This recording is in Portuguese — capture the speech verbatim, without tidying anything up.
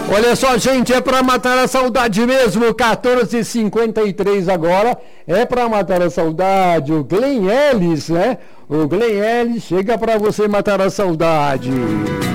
Olha só, gente, é pra matar a saudade mesmo, quatorze e cinquenta e três agora, é pra matar a saudade, o Glenn Ellis, né? O Glenn Ellis chega pra você matar a saudade.